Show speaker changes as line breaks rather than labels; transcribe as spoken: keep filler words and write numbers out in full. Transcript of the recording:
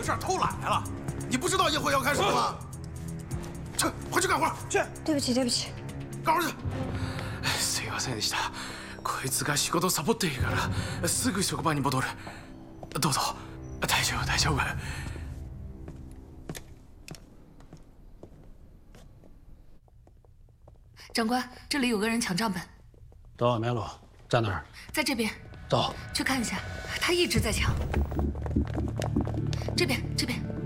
的事儿偷懒来了，你不知道一会要开始吗？去，回去干活去。
对不起，对不起。
干活去。
すいませんでした。こいつが仕事サボっているからすぐ職場に戻る。どうぞ。大丈夫大丈夫。
长官，这里有个人抢账本。
到梅鲁在哪儿？
在这边。
走，
去看一下，他一直在抢。这边，这边。